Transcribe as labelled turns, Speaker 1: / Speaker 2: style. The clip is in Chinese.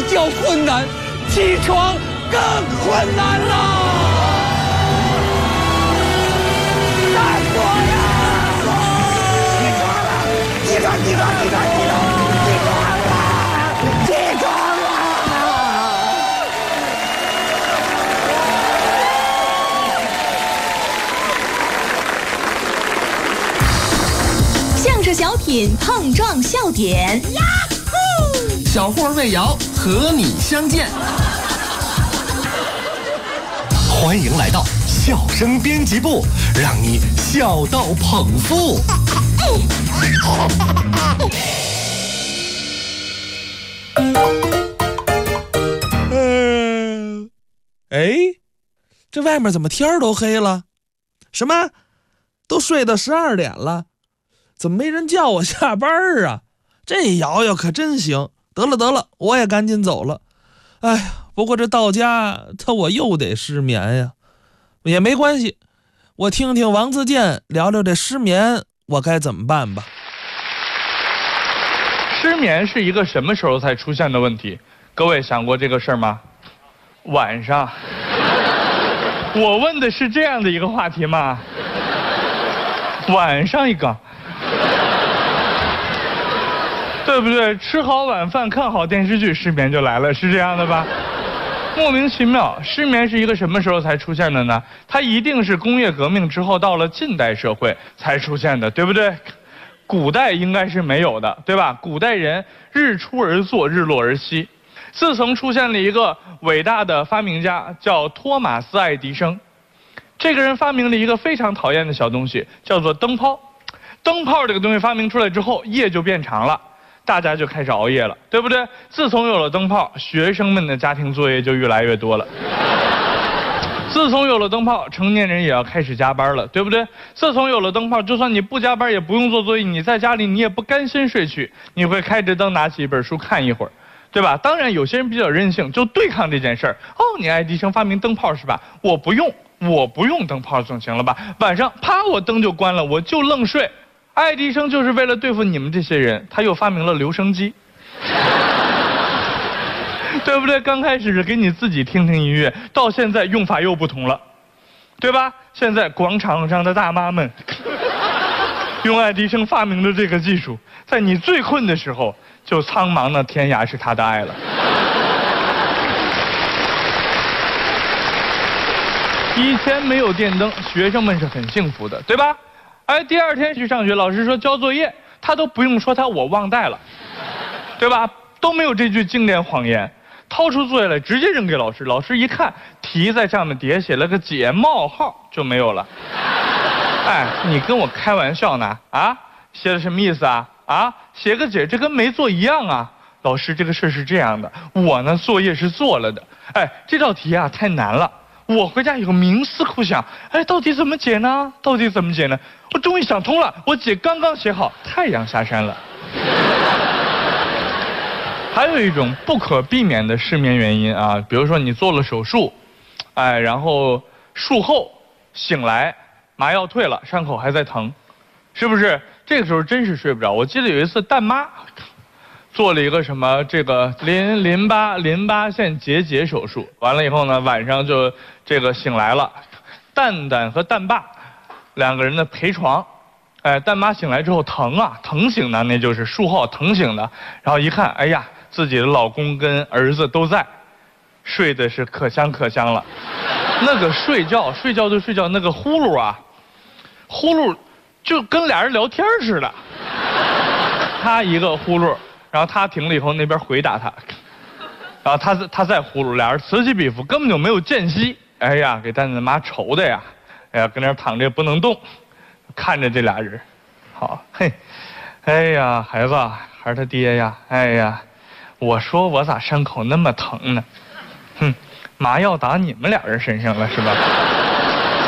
Speaker 1: 觉困难，起床更困难了。大哥呀！起床了！起床了！
Speaker 2: 相声小品碰撞笑点，
Speaker 3: 小霍魏瑶和你相见。
Speaker 4: 欢迎来到笑声编辑部，让你笑到捧腹。
Speaker 5: 哎，这外面怎么天儿都黑了？什么？都睡到12点了，怎么没人叫我下班啊？这瑶瑶可真行。得了，我也赶紧走了。哎呀，不过这到家我又得失眠呀。也没关系，我听听王自健聊聊这失眠我该怎么办吧。
Speaker 6: 失眠是一个什么时候才出现的问题？各位想过这个事儿吗？晚上。我问的是这样的一个话题吗？晚上一个，对不对？吃好晚饭，看好电视剧，失眠就来了，是这样的吧？莫名其妙，失眠是一个什么时候才出现的呢？它一定是工业革命之后到了近代社会才出现的，对不对？古代应该是没有的，对吧？古代人日出而作，日落而息。自从出现了一个伟大的发明家，叫托马斯·爱迪生。这个人发明了一个非常讨厌的小东西，叫做灯泡。灯泡这个东西发明出来之后，夜就变长了，大家就开始熬夜了，对不对？自从有了灯泡，学生们的家庭作业就越来越多了。自从有了灯泡，成年人也要开始加班了，对不对？自从有了灯泡，就算你不加班，也不用做作业，你在家里你也不甘心睡去，你会开着灯拿起一本书看一会儿，对吧？当然有些人比较任性，就对抗这件事儿。哦，你爱迪生发明灯泡是吧？我不用灯泡总行了吧？晚上啪我灯就关了，我就愣睡。爱迪生就是为了对付你们这些人，他又发明了留声机。对不对？刚开始是给你自己听听音乐，到现在用法又不同了，对吧？现在广场上的大妈们用爱迪生发明的这个技术，在你最困的时候，就苍茫的天涯是他的爱了。以前没有电灯，学生们是很幸福的，对吧？哎，第二天去上学，老师说交作业，他都不用说我忘带了，对吧？都没有这句经典谎言，掏出作业来直接扔给老师，老师一看题在上面底下写了个解冒号就没有了。哎，你跟我开玩笑呢？啊，写的什么意思啊？啊，写个解，这跟没做一样啊。老师，这个事是这样的，我呢作业是做了的。哎，这道题啊太难了，我回家以后冥思苦想，哎，到底怎么解呢？我终于想通了，我解刚刚写好，太阳下山了。还有一种不可避免的失眠原因啊，比如说你做了手术，哎，然后术后醒来，麻药退了，伤口还在疼，是不是？这个时候真是睡不着。我记得有一次蛋妈做了一个什么这个淋巴腺结手术，完了以后呢，晚上就这个醒来了，蛋蛋和蛋爸两个人的陪床。哎，蛋妈醒来之后疼啊，疼醒的，那就是术后疼醒的。然后一看，哎呀，自己的老公跟儿子都在，睡的是可香了。那个睡觉就睡觉，那个呼噜啊，呼噜就跟俩人聊天似的。他一个呼噜，然后他停了以后，那边回答他，然后他再呼噜，俩人此起彼伏，根本就没有间隙。哎呀，给蛋蛋妈愁的呀，哎呀，跟那躺着也不能动。看着这俩人，好，嘿，哎呀，孩子还是他爹呀，哎呀，我说我咋伤口那么疼呢？麻药打你们俩人身上了是吧？